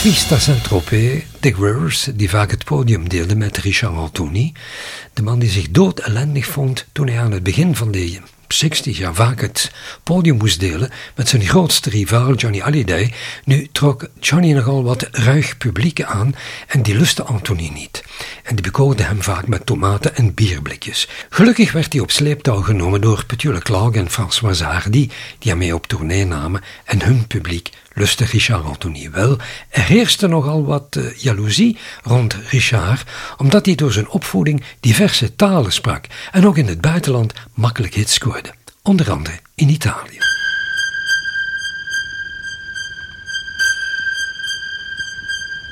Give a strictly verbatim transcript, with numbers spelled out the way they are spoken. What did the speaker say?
Vista Saint-Tropez, Dick Rivers, die vaak het podium deelde met Richard Anthony. De man die zich dood ellendig vond toen hij aan het begin van de zestig jaar vaak het podium moest delen met zijn grootste rivaal Johnny Hallyday. Nu trok Johnny nogal wat ruig publiek aan en die lustte Anthony niet. En die bekoorde hem vaak met tomaten en bierblikjes. Gelukkig werd hij op sleeptouw genomen door Petula Clark en François Hardy, die hem mee op tournee namen, en hun publiek lustte Richard Anthony wel. Er heerste nogal wat uh, jaloezie rond Richard, omdat hij door zijn opvoeding diverse talen sprak en ook in het buitenland makkelijk hits scoorde, onder andere in Italië.